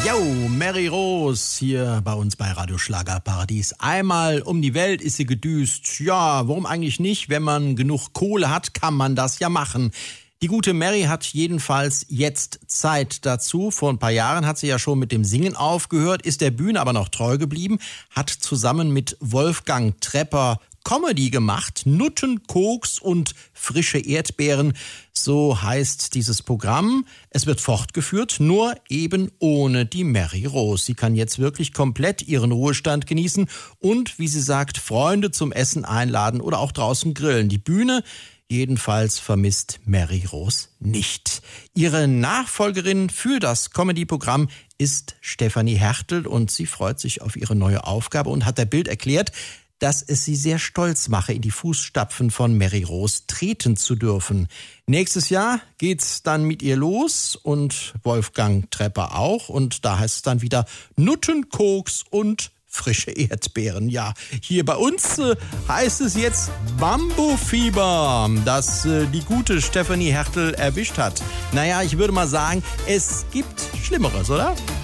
Jo, Mary Rose hier bei uns bei Radio Schlagerparadies. Einmal um die Welt ist sie gedüst. Ja, warum eigentlich nicht? Wenn man genug Kohle hat, kann man das ja machen. Die gute Mary hat jedenfalls jetzt Zeit dazu. Vor ein paar Jahren hat sie ja schon mit dem Singen aufgehört, ist der Bühne aber noch treu geblieben, hat zusammen mit Wolfgang Trepper Comedy gemacht, Nutten, Koks und frische Erdbeeren, so heißt dieses Programm. Es wird fortgeführt, nur eben ohne die Mary Rose. Sie kann jetzt wirklich komplett ihren Ruhestand genießen und, wie sie sagt, Freunde zum Essen einladen oder auch draußen grillen. Die Bühne jedenfalls vermisst Mary Rose nicht. Ihre Nachfolgerin für das Comedy-Programm ist Stefanie Hertel und sie freut sich auf ihre neue Aufgabe und hat der Bild erklärt, dass es sie sehr stolz mache, in die Fußstapfen von Mary Rose treten zu dürfen. Nächstes Jahr geht's dann mit ihr los und Wolfgang Trepper auch. Und da heißt es dann wieder Nutten, Koks und frische Erdbeeren. Ja, hier bei uns heißt es jetzt Bambufieber, das die gute Stefanie Hertel erwischt hat. Naja, ich würde mal sagen, es gibt Schlimmeres, oder?